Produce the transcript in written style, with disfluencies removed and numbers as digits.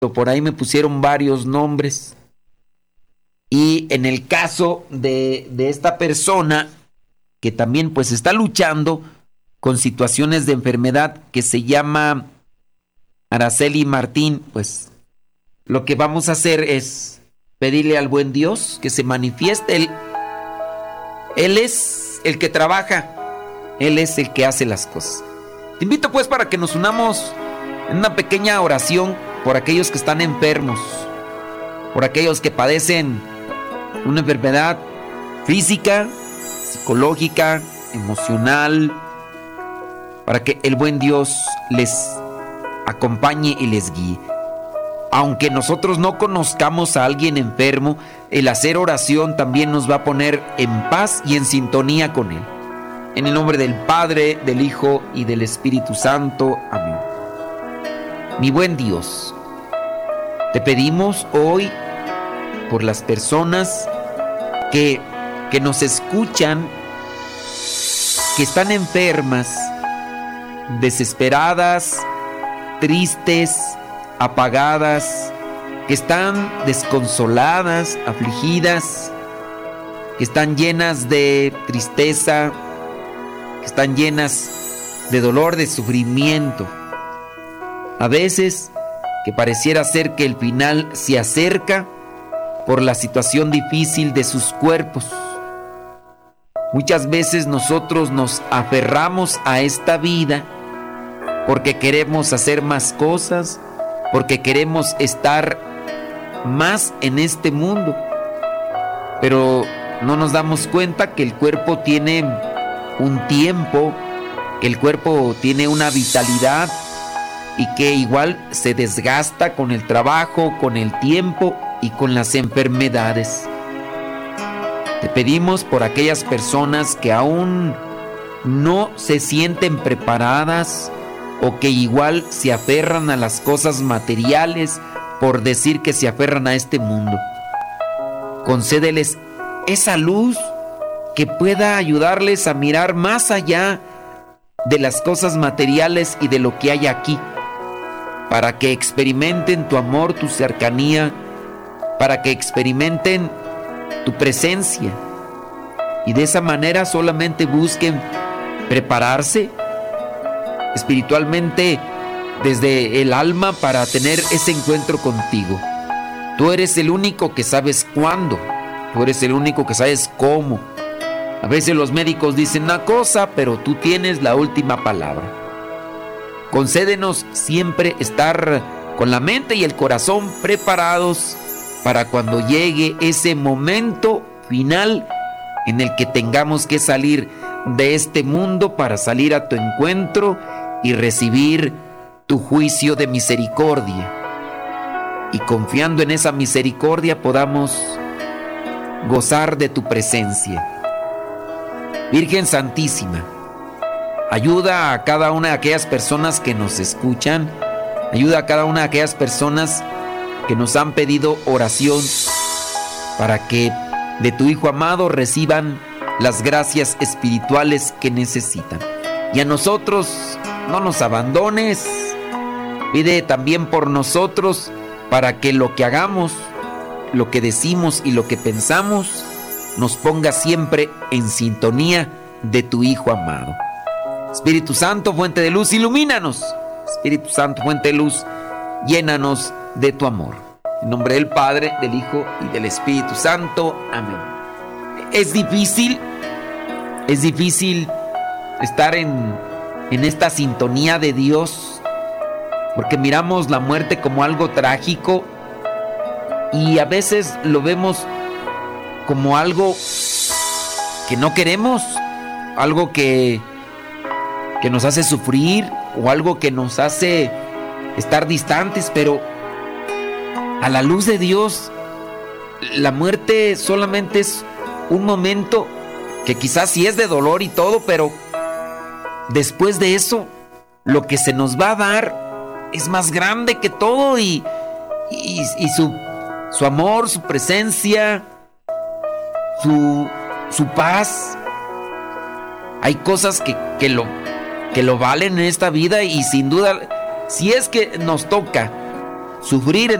Por ahí me pusieron varios nombres. Y en el caso de esta persona, que también pues está luchando con situaciones de enfermedad, que se llama Araceli Martín, pues lo que vamos a hacer es pedirle al buen Dios que se manifieste. Él es el que trabaja, Él es el que hace las cosas. Te invito pues para que nos unamos en una pequeña oración por aquellos que están enfermos, por aquellos que padecen una enfermedad física, psicológica, emocional, para que el buen Dios les acompañe y les guíe. Aunque nosotros no conozcamos a alguien enfermo, el hacer oración también nos va a poner en paz y en sintonía con Él. En el nombre del Padre, del Hijo y del Espíritu Santo. Amén. Mi buen Dios, te pedimos hoy por las personas que nos escuchan, que están enfermas, desesperadas, tristes, apagadas, que están desconsoladas, afligidas, que están llenas de tristeza, que están llenas de dolor, de sufrimiento. A veces que pareciera ser que el final se acerca por la situación difícil de sus cuerpos. Muchas veces nosotros nos aferramos a esta vida porque queremos hacer más cosas, porque queremos estar más en este mundo. Pero no nos damos cuenta que el cuerpo tiene un tiempo, que el cuerpo tiene una vitalidad y que igual se desgasta con el trabajo, con el tiempo y con las enfermedades. Te pedimos por aquellas personas que aún no se sienten preparadas o que igual se aferran a las cosas materiales por decir que se aferran a este mundo. Concédeles esa luz que pueda ayudarles a mirar más allá de las cosas materiales y de lo que hay aquí, para que experimenten tu amor, tu cercanía, para que experimenten tu presencia y de esa manera solamente busquen prepararse espiritualmente desde el alma para tener ese encuentro contigo. Tú eres el único que sabes cuándo, tú eres el único que sabes cómo. A veces los médicos dicen una cosa, pero tú tienes la última palabra. Concédenos siempre estar con la mente y el corazón preparados para cuando llegue ese momento final en el que tengamos que salir de este mundo para salir a tu encuentro y recibir tu juicio de misericordia. Y confiando en esa misericordia podamos gozar de tu presencia. Virgen Santísima, ayuda a cada una de aquellas personas que nos escuchan, ayuda a cada una de aquellas personas que nos han pedido oración para que de tu Hijo amado reciban las gracias espirituales que necesitan. Y a nosotros no nos abandones, pide también por nosotros para que lo que hagamos, lo que decimos y lo que pensamos nos ponga siempre en sintonía de tu Hijo amado. Espíritu Santo, fuente de luz, ilumínanos. Espíritu Santo, fuente de luz, llénanos de tu amor. En nombre del Padre, del Hijo y del Espíritu Santo. Amén. Es difícil estar en esta sintonía de Dios, porque miramos la muerte como algo trágico y a veces lo vemos como algo que no queremos, algo que nos hace sufrir o algo que nos hace estar distantes, pero a la luz de Dios, la muerte solamente es un momento que quizás sí es de dolor y todo, pero después de eso, lo que se nos va a dar es más grande que todo y su amor, su presencia, su paz. Hay cosas que lo valen en esta vida y sin duda, si es que nos toca sufrir